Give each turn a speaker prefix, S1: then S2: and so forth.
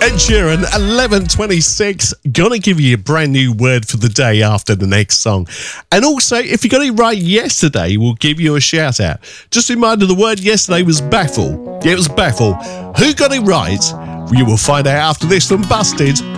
S1: Ed Sheeran, 11:26. Gonna give you a brand new word for the day after the next song. And also, if you got it right yesterday, we'll give you a shout out. Just a reminder, the word yesterday was baffle. Yeah, it was baffle. Who got it right? You will find out after this from Busted